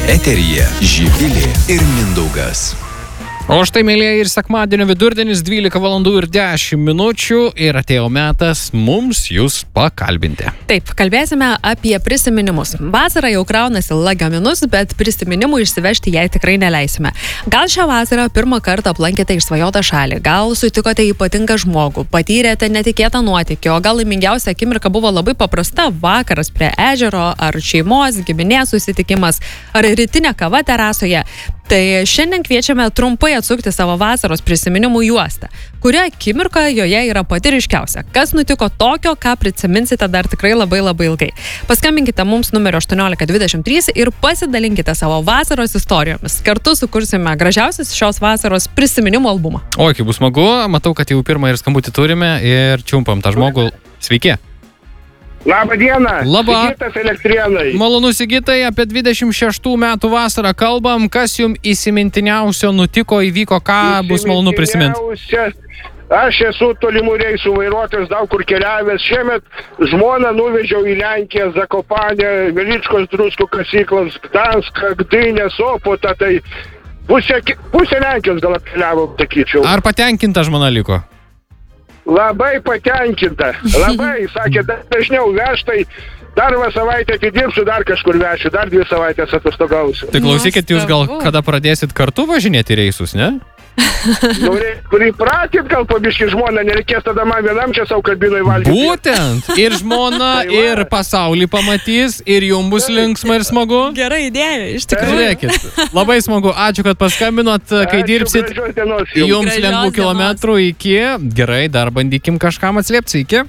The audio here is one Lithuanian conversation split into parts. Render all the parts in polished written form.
Eteryje Živilė ir Mindaugas. O štai, mėlyje, ir sekmadienio vidurdienis 12 valandų ir 10 minučių ir atėjo metas mums jūs pakalbinti. Taip, kalbėsime apie prisiminimus. Vasara jau kraunasi lagaminus, bet prisiminimų išsivežti jai tikrai neleisime. Gal šią vasarą pirmą kartą aplankėte išsvajotą šalį, gal sutikote ypatingą žmogų, patyrėte netikėtą nuotykį, o gal laimingiausia akimirka buvo labai paprasta - vakaras prie ežero, ar šeimos, giminės susitikimas, ar rytinė kava terasoje. Tai šiandien kviečiame trumpai atsukti savo vasaros prisiminimų juostą. Kuri akimirka joje yra pati ryškiausia? Kas nutiko tokio, ką prisiminsite dar tikrai labai labai ilgai? Paskambinkite mums numeriu 1823 ir pasidalinkite savo vasaros istorijomis. Kartu sukursime gražiausius šios vasaros prisiminimų albumą. Oi, kaip bus smagu, matau, kad jau pirmą ir skambutį turime ir čiumpam tą žmogų. Sveiki. Labą dieną. Labą. Sigitas Elektrienai. Malonu, Sigitai, apie 26 metų vasarą kalbam. Kas jums įsimintiniausio nutiko, įvyko, ką bus malonu prisiminti? Aš esu tolimų reisų vairuotojas, daug kur keliavęs. Šiemet žmoną nuvežiau į Lenkiją, Zakopanę, Veličkos druskų kasyklas, Gdanską, Gdynę, Sopotą. Tai pusė Lenkijos gal apkeliavo, sakyčiau. Ar patenkinta žmona liko? Labai patenkinta. Labai, sakė, dažniau veš, tai dar savaitę atidirbsiu, dar kažkur vešiu, dar 2 savaitės atostogausiu. Tai klausykit, jūs gal kada pradėsit kartu važinėti reisus, ne? Pripratit gal pabiški žmoną, nereikės tada man vienam čia savo kabinoj valgyti. Būtent, ir žmona, ir pasaulį pamatys, ir jums bus linksma ir smagu. Gera idėja, iš tikrųjų. Žiūrėkit, labai smagu, ačiū, kad paskambinot, kai dirbsit. Jums lengvų kilometrų iki. Gerai, dar bandykim kažkam atsliepti, iki.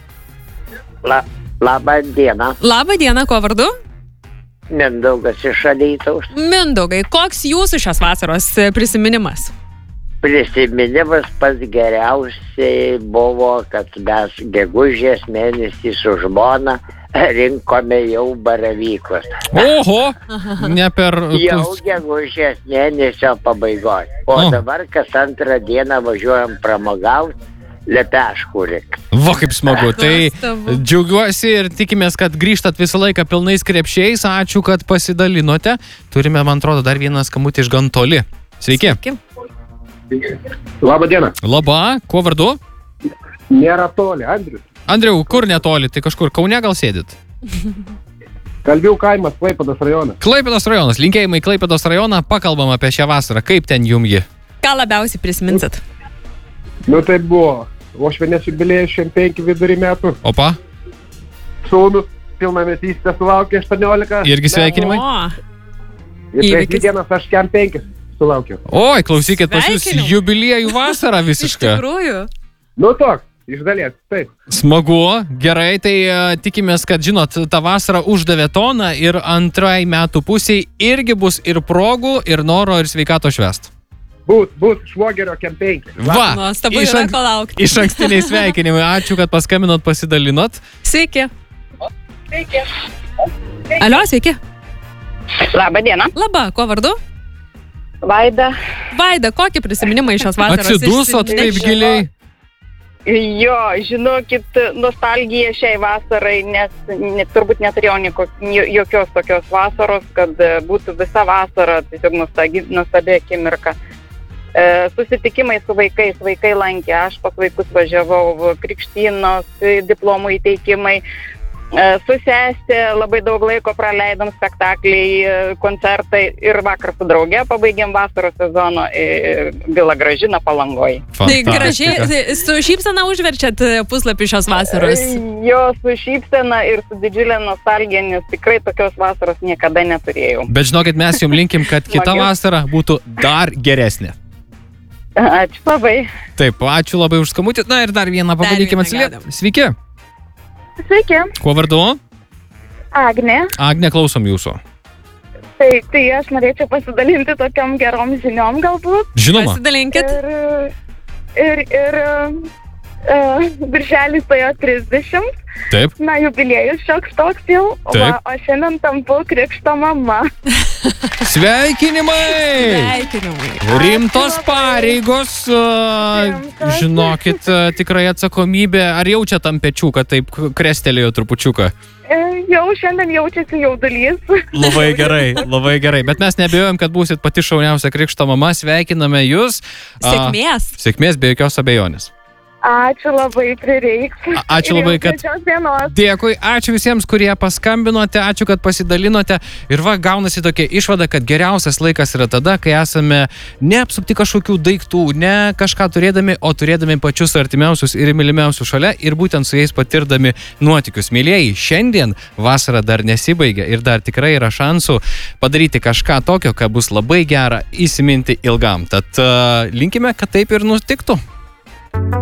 Labą dieną. Labą dieną, kuo vardu? Mindaugas iš Alytaus. Mindaugai, koks jūsų šios vasaros prisiminimas? Prisiminimas pats geriausiai buvo, kad mes gegužės mėnesį su žmona rinkome jau baravykus. Oho, ne per... Jau gegužės mėnesio pabaigoje. O dabar kas antrą dieną važiuojam pramogauti. Lepeškurik. Va, kaip smagu. Tai džiaugiuosi ir tikimės, kad grįžtat visą laiką pilnais krepšiais. Ačiū, kad pasidalinote. Turime, man atrodo, dar vieną skambutį iš gan toli. Sveiki. Labą dieną. Labą. Kuo vardu? Nėra toli, Andrius. Andriau, kur netoli? Tai kažkur Kaune gal sėdit? Kalvių kaimas, Klaipėdos rajonas. Klaipėdos rajonas. Linkėjimai Klaipėdos rajoną. Pakalbam apie šią vasarą. Kaip ten jum ji? Ką labiausiai prisiminsit? Nu tai buvo. Ošvenės jubiliejus 5 vidurį metų. Opa. Sūnus pilnametystę sulaukė 18. Irgi sveikinimai. Ir prieš 2 dienas aš 5 sulaukiau. Oi, klausykit, pas jūs jubiliejų vasarą visišką. Iš tikrųjų. Nu toks, iš dalies, taip. Smagu, gerai, tai tikimės, kad, žinot, tą vasarą uždavė toną ir antrai metų pusiai irgi bus ir progų, ir noro, ir sveikato švęst. Būt švogerio 5. Va, Nuostabu yra ko laukti. Iš ankstiniai sveikinimai. Ačiū, kad paskambinot, pasidalinot. Sveiki. Sveiki. Alio, sveiki. Labą dieną. Labą, kuo vardu? Vaida. Vaida, kokį prisiminimą iš šios vasaros? Atsidusot taip giliai. Jo, žinokit, nostalgija šiai vasarai, nes turbūt neturėjau jokios tokios vasaros, kad būtų visa vasara, tiesiog nuostabi akimirka. Susitikimai su vaikais, vaikai lankė, aš pas vaikus važiavau, krikštynos, diplomų įteikimai, su sesė labai daug laiko praleidom, spektakliai, koncertai ir vakar su drauge pabaigėm vasaros sezono Vila Gražina Palangoj. Tai gražiai, su šypsena užverčiat puslapį šios vasaros? Jo, su šypsena ir su didžiulė nostalgija, nes tikrai tokios vasaros niekada neturėjau. Bet žinokit, mes jums linkim, kad kita vasara būtų dar geresnė. Ačiū labai. Taip, ačiū labai už skambutį. Na ir dar vieną pabandykime atsiliepti. Sveiki. Sveiki. Kuo vardu? Agnė. Agnė, klausom jūsų. Tai aš norėčiau pasidalinti tokiom gerom žiniom galbūt. Žinoma. Pasidalinkit. Ir Birželis paėjo 30. Taip. Na, jubiliejus šioks toks jau. Va, o šiandien tampu krikšto mama. Sveikinimai! Rimtos pareigos, žinokit, tikrai atsakomybė. Ar jaučia tam pečių, kad taip krestelėjo trupučiuką? Jau šiandien jaučiasi jaudulys. Labai gerai. Bet mes nebejojom, kad būsit pati šauniausia krikšto mama. Sveikiname jūs. Sėkmės. Sėkmės be jokios abejonės. Ačiū labai, prireiks. Ačiū labai, kad... Dėkui, ačiū visiems, kurie paskambinote, ačiū, kad pasidalinote. Ir va, gaunasi tokia išvada, kad geriausias laikas yra tada, kai esame neapsupti kažkokių daiktų, ne kažką turėdami, o turėdami pačius artimiausius ir mylimiausius šalia ir būtent su jais patirdami nuotykius. Mylėjai, šiandien vasara dar nesibaigia ir dar tikrai yra šansų padaryti kažką tokio, ką bus labai gera įsiminti ilgam. Tad linkime, kad taip ir nutiktų.